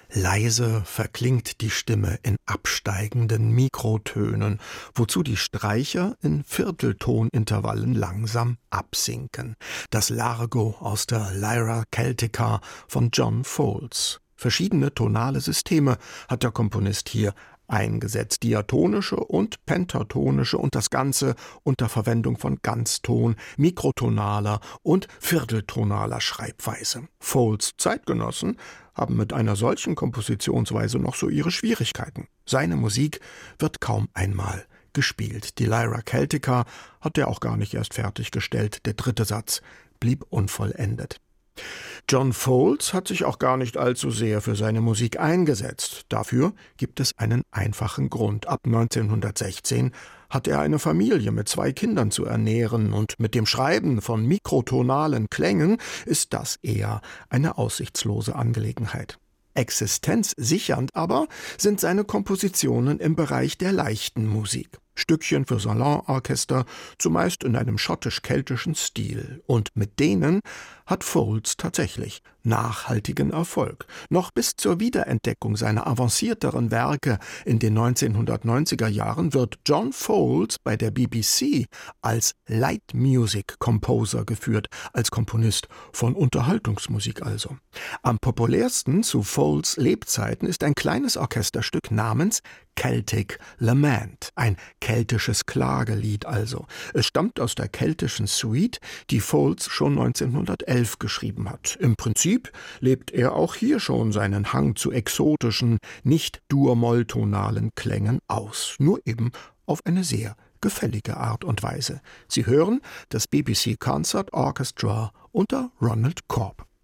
Leise verklingt die Stimme in absteigenden Mikrotönen, wozu die Streicher in Vierteltonintervallen langsam absinken. Das Largo aus der Lyra Celtica von John Foles. Verschiedene tonale Systeme hat der Komponist hier eingesetzt, diatonische und pentatonische, und das Ganze unter Verwendung von Ganzton, mikrotonaler und vierteltonaler Schreibweise. Foles' Zeitgenossen haben mit einer solchen Kompositionsweise noch so ihre Schwierigkeiten. Seine Musik wird kaum einmal gespielt. Die Lyra Celtica hat er auch gar nicht erst fertiggestellt. Der dritte Satz blieb unvollendet. John Foles hat sich auch gar nicht allzu sehr für seine Musik eingesetzt. Dafür gibt es einen einfachen Grund. Ab 1916 hat er eine Familie mit 2 Kindern zu ernähren, und mit dem Schreiben von mikrotonalen Klängen ist das eher eine aussichtslose Angelegenheit. Existenzsichernd aber sind seine Kompositionen im Bereich der leichten Musik. Stückchen für Salonorchester, zumeist in einem schottisch-keltischen Stil. Und mit denen hat Foles tatsächlich nachhaltigen Erfolg. Noch bis zur Wiederentdeckung seiner avancierteren Werke in den 1990er Jahren wird John Foles bei der BBC als Light Music Composer geführt, als Komponist von Unterhaltungsmusik also. Am populärsten zu Foles' Lebzeiten ist ein kleines Orchesterstück namens Celtic Lament, ein keltisches Klagelied also. Es stammt aus der keltischen Suite, die Foles schon 1911 geschrieben hat. Im Prinzip lebt er auch hier schon seinen Hang zu exotischen, nicht dur-molltonalen Klängen aus, nur eben auf eine sehr gefällige Art und Weise. Sie hören das BBC Concert Orchestra unter Ronald Corb.